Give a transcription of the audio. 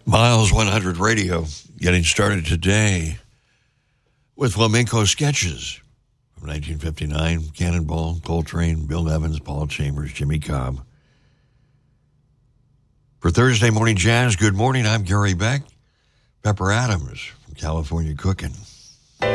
Miles 100 Radio getting started today with flamenco sketches from 1959. Cannonball, Coltrane, Bill Evans, Paul Chambers, Jimmy Cobb. For Thursday Morning Jazz, good morning. I'm Gary Beck. Pepper Adams from California Cooking.